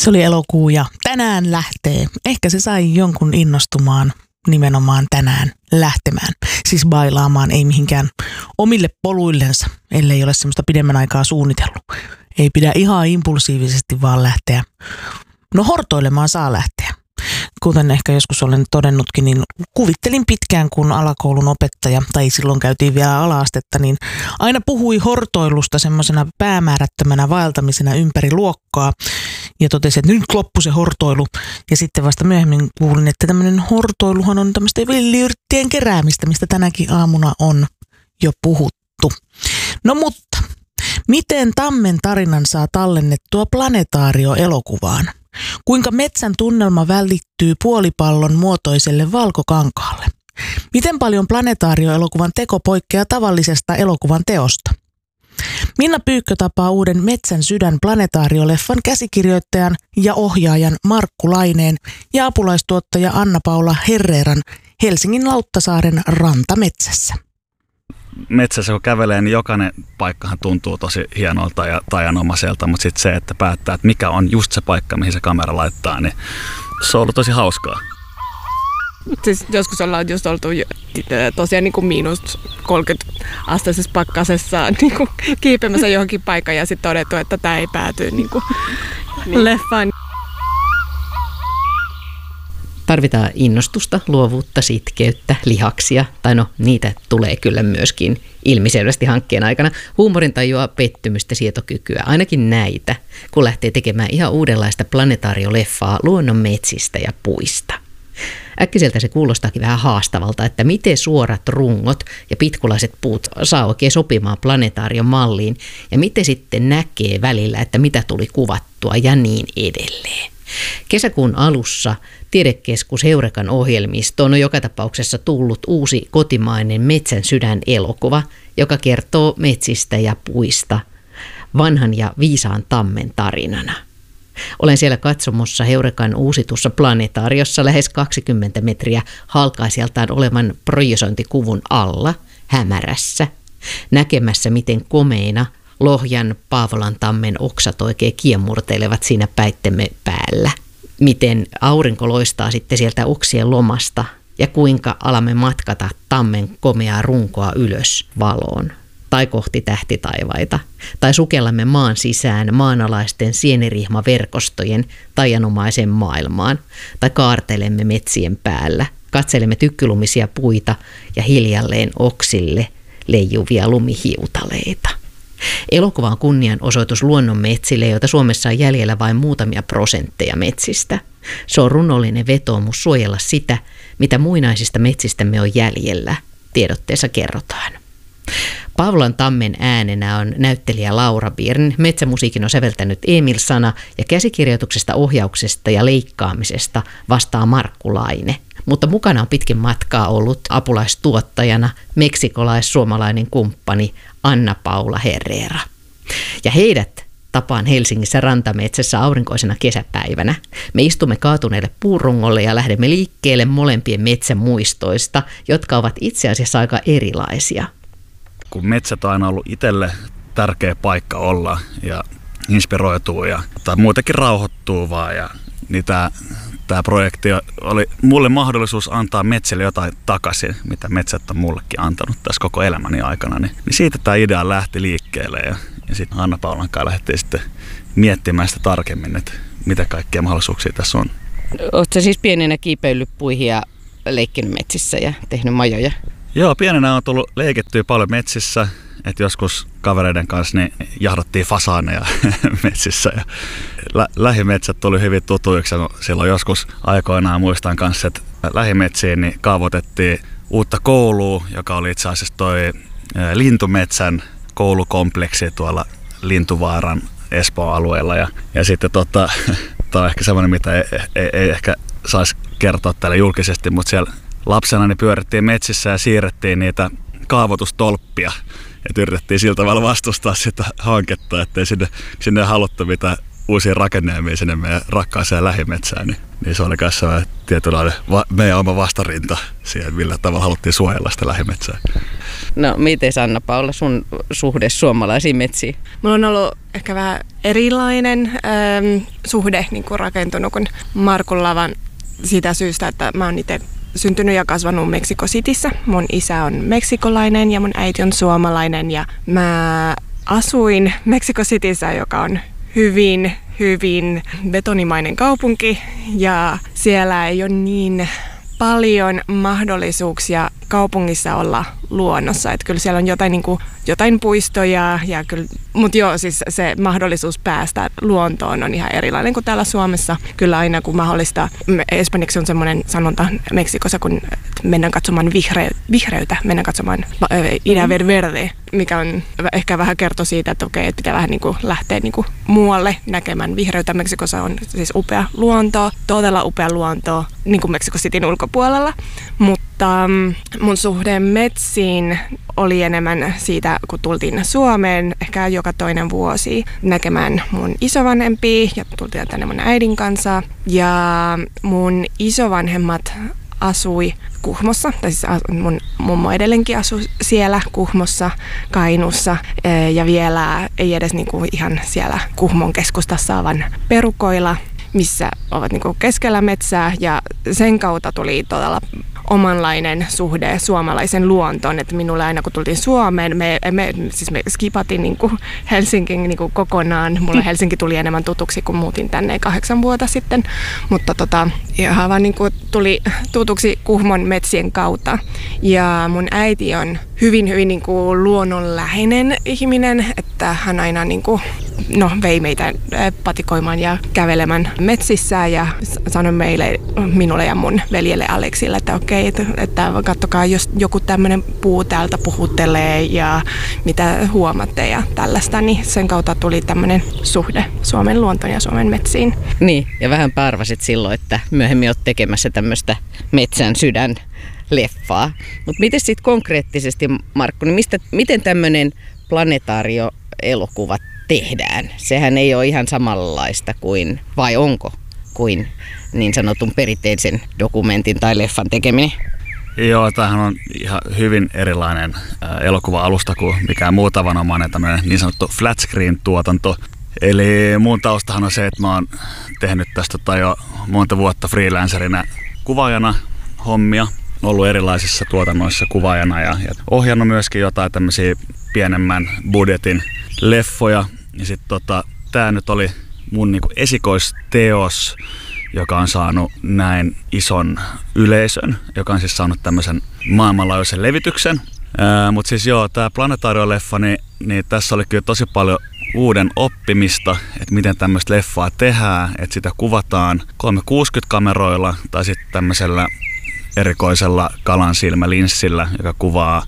Se oli elokuu ja tänään lähtee. Ehkä se sai jonkun innostumaan nimenomaan tänään lähtemään. Siis bailaamaan, ei mihinkään omille poluillensa, ellei ole semmoista pidemmän aikaa suunnitellut. Ei pidä ihan impulsiivisesti vaan lähteä. No hortoilemaan saa lähteä. Kuten ehkä joskus olen todennutkin, niin kuvittelin pitkään, kun alakoulun opettaja, tai silloin käytiin vielä ala-astetta, niin aina puhui hortoilusta semmoisena päämäärättömänä vaeltamisena ympäri luokkaa. Ja totesi, että nyt loppui se hortoilu. Ja sitten vasta myöhemmin kuulin, että tämmöinen hortoiluhan on tämmöistä villiyrttien keräämistä, mistä tänäkin aamuna on jo puhuttu. No mutta, miten Tammen tarinan saa tallennettua Planetaario-elokuvaan? Kuinka metsän tunnelma välittyy puolipallon muotoiselle valkokankaalle? Miten paljon Planetaario-elokuvan teko poikkeaa tavallisesta elokuvan teosta? Minna Pyykkö tapaa uuden Metsän sydän Planetaario-leffan käsikirjoittajan ja ohjaajan Markku Laineen ja apulaistuottaja Anna-Paula Herreran Helsingin Lauttasaaren rantametsässä. Metsässä kun kävelee, niin jokainen paikkahan tuntuu tosi hienolta ja tajanomaiselta, mutta sitten se, että päättää, että mikä on just se paikka, mihin se kamera laittaa, niin se on ollut tosi hauskaa. Siis joskus ollaan just oltu tosiaan niin kuin miinus 30 asteisessa pakkasessa niin kuin kiipeämässä johonkin paikkaan ja sitten todettu, että tämä ei pääty niin kuin leffaan. Tarvitaan innostusta, luovuutta, sitkeyttä, lihaksia, tai no niitä tulee kyllä myöskin ilmiselvästi hankkeen aikana. Huumorintajua, pettymystä, sietokykyä, ainakin näitä, kun lähtee tekemään ihan uudenlaista Planetaario-leffaa luonnon metsistä ja puista. Äkkiseltä se kuulostaakin vähän haastavalta, että miten suorat rungot ja pitkulaiset puut saa oikein sopimaan Planetaarion malliin ja miten sitten näkee välillä, että mitä tuli kuvattua ja niin edelleen. Kesäkuun alussa Tiedekeskus Heurekan ohjelmistoon on joka tapauksessa tullut uusi kotimainen Metsän sydän elokuva, joka kertoo metsistä ja puista vanhan ja viisaan tammen tarinana. Olen siellä katsomossa Heurekan uusitussa Planetaariossa lähes 20 metriä halkaisijaltaan olevan projisointikuvun alla, hämärässä, näkemässä miten komeina Lohjan Paavolan tammen oksat oikein kiemurtelevat siinä päittemme päällä. Miten aurinko loistaa sitten sieltä oksien lomasta ja kuinka alamme matkata tammen komeaa runkoa ylös valoon. Tai kohti tähtitaivaita. Tai sukellamme maan sisään maanalaisten sienirihmaverkostojen taianomaiseen maailmaan. Tai kaartelemme metsien päällä. Katselemme tykkylumisia puita ja hiljalleen oksille leijuvia lumihiutaleita. Elokuva on kunnianosoitus luonnon metsille, joita Suomessa on jäljellä vain muutamia prosentteja metsistä. Se on runollinen vetoomus suojella sitä, mitä muinaisista metsistämme on jäljellä, tiedotteessa kerrotaan. Paavolan tammen äänenä on näyttelijä Laura Birn, metsämusiikin on säveltänyt Emil Sana ja käsikirjoituksesta, ohjauksesta ja leikkaamisesta vastaa Markku Laine. Mutta mukana on pitkin matkaa ollut apulaistuottajana meksikolais-suomalainen kumppani Anna-Paula Herrera. Ja heidät tapaan Helsingissä rantametsässä aurinkoisena kesäpäivänä. Me istumme kaatuneelle puurungolle ja lähdemme liikkeelle molempien metsän muistoista, jotka ovat itse asiassa aika erilaisia. Kun metsät on aina ollut itselle tärkeä paikka olla ja inspiroituu tai muutenkin rauhoittuu vaan. Niin tämä projekti oli mulle mahdollisuus antaa metsille jotain takaisin, mitä metsät on mullekin antanut tässä koko elämäni aikana. Niin siitä tämä idea lähti liikkeelle ja sitten Anna-Paulan kanssa lähdettiin sitten miettimään sitä tarkemmin, että mitä kaikkia mahdollisuuksia tässä on. Oletko siis pienenä kiipeillyt puihin ja leikkinyt metsissä ja tehnyt majoja? Joo, pienenä on tullut leikittyä paljon metsissä, että joskus kavereiden kanssa niin jahdattiin fasaaneja metsissä ja lähimetsät tuli hyvin tutuiksi. Silloin joskus aikoinaan muistan kanssa, että lähimetsiin niin kaavoitettiin uutta koulua, joka oli itse asiassa toi Lintumetsän koulukompleksi tuolla Lintuvaaran Espoon alueella. Ja sitten tämä on ehkä semmoinen, mitä ei ehkä saisi kertoa täällä julkisesti, mutta siellä lapsena niin pyörittiin metsissä ja siirrettiin niitä kaavoitustolppia. Et yritettiin sillä tavalla vastustaa sitä hanketta, ettei sinne haluttu mitään uusia rakennelmia sinne meidän rakkaaseen lähimetsään. Niin niin se oli kanssa tietynlainen meidän oma vastarinta siihen, millä tavalla haluttiin suojella sitä lähimetsää. No miten Anna-Paula, sun suhde suomalaisiin metsiin? Mulla on ollut ehkä vähän erilainen suhde niin kuin rakentunut kuin Markulla, siitä syystä, että mä oon itse syntynyt ja kasvanut Mexico Cityssä. Mun isä on meksikolainen ja mun äiti on suomalainen ja mä asuin Mexico Cityssä, joka on hyvin betonimainen kaupunki ja siellä ei ole niin paljon mahdollisuuksia kaupungissa olla luonnossa. Että kyllä siellä on jotain puistoja, mutta joo, siis se mahdollisuus päästä luontoon on ihan erilainen kuin täällä Suomessa. Kyllä aina kun mahdollista, espanjaksi on semmoinen sanonta Meksikossa, kun mennään katsomaan vihreytä, mennään katsomaan idea verde, mikä on ehkä vähän kertoo siitä, että okei, että pitää vähän niin kuin lähteä niin kuin muualle näkemään vihreytä. Meksikossa on siis upea luonto, todella upea luonto, niin kuin Mexico Cityn ulkopuolella, mutta mun suhde metsiin oli enemmän siitä, kun tultiin Suomeen ehkä joka toinen vuosi näkemään mun isovanhempia ja tultiin tänne mun äidin kanssa. Ja mun isovanhemmat asui Kuhmossa, tai siis mun mummo edelleenkin asui siellä Kuhmossa, Kainuussa ja vielä ei edes niinku ihan siellä Kuhmon keskustassa, vaan perukoilla, missä ovat niinku keskellä metsää ja sen kautta tuli todella omanlainen suhde suomalaisen luontoon, että minulle aina kun tultiin Suomeen, me skipatin niin kuin Helsinkin niin kuin kokonaan. Mulle Helsinki tuli enemmän tutuksi, kun muutin tänne 8 vuotta sitten, mutta ihan vaan niin kuin tuli tutuksi Kuhmon metsien kautta. Ja mun äiti on hyvin niin kuin luonnonläheinen ihminen, että hän aina niin kuin, vei meitä patikoimaan ja kävelemään metsissä ja sanoi minulle ja mun veljelle Aleksille, että okei, että katsokaa, jos joku tämmöinen puu täältä puhuttelee ja mitä huomaatte ja tällaista, niin sen kautta tuli tämmöinen suhde Suomen luontoon ja Suomen metsiin. Niin, ja vähän arvasit silloin, että myöhemmin olet tekemässä tämmöistä Metsän sydän -leffaa. Mutta miten sitten konkreettisesti, Markku, niin miten tämmöinen planetaario-elokuva tehdään? Sehän ei ole ihan samanlaista kuin, vai onko, kuin niin sanotun perinteisen dokumentin tai leffan tekeminen? Joo, tämähän on ihan hyvin erilainen elokuva-alusta kuin mikään muu tavanomainen tämmöinen niin sanottu flat screen-tuotanto. Eli mun taustahan on se, että mä oon tehnyt tästä jo monta vuotta freelancerina kuvaajana hommia. Ollut erilaisissa tuotannoissa kuvaajana ja ohjannut myöskin jotain tämmöisiä pienemmän budjetin leffoja. Ja sitten tää nyt oli mun niinku esikoisteos, joka on saanut näin ison yleisön, joka on siis saanut tämmöisen maailmanlaajuisen levityksen. Mutta siis joo, tää Planetaario-leffa, niin tässä oli kyllä tosi paljon uuden oppimista, että miten tämmöistä leffaa tehdään, että sitä kuvataan 360-kameroilla tai sitten tämmöisellä erikoisella kalansilmälinssillä, joka kuvaa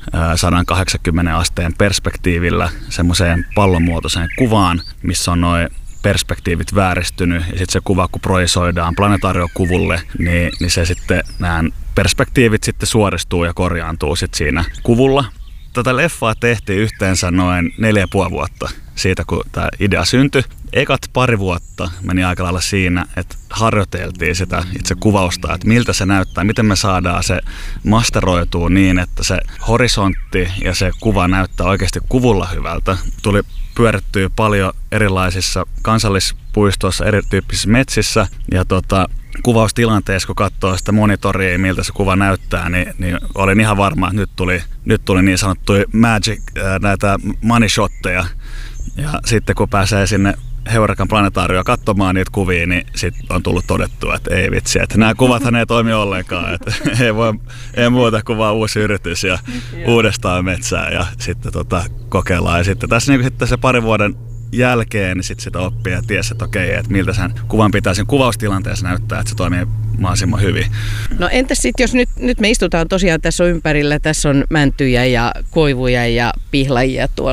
180 asteen perspektiivillä semmoiseen pallonmuotoiseen kuvaan, missä on noin perspektiivit vääristynyt ja sitten se kuva, kun projisoidaan planetaariokuvulle, niin se sitten nämä perspektiivit sitten suoristuu ja korjaantuu sitten siinä kuvulla. Tätä leffaa tehtiin yhteensä noin 4,5 vuotta siitä, kun tämä idea syntyi. Ekat pari vuotta meni aika lailla siinä, että harjoiteltiin sitä itse kuvausta, että miltä se näyttää, miten me saadaan se masteroitua niin, että se horisontti ja se kuva näyttää oikeasti kuvulla hyvältä. Tuli pyörittyä paljon erilaisissa kansallispuistoissa, erityyppisissä metsissä ja kuvaustilanteessa, kun katsoo sitä monitoria, miltä se kuva näyttää, niin olin ihan varma, että nyt tuli niin sanottuja magic, näitä money shotteja. Ja sitten kun pääsee sinne Heurakan planetaarioon katsomaan niitä kuvia, niin sitten on tullut todettua, että ei vitsi, että nämä kuvathan ei toimi ollenkaan. Että ei muuta kuin vaan uusi yritys ja uudestaan metsää ja sitten kokeillaan. Ja sitten tässä sitten se parin vuoden jälkeen niin sitten sitä oppii ja tiesi, että okei, että miltä sen kuvan pitää sen kuvaustilanteessa näyttää, että se toimii mahdollisimman hyvin. No entäs sitten, jos nyt me istutaan tosiaan tässä on ympärillä, tässä on mäntyjä ja koivuja ja pihlajia tuolla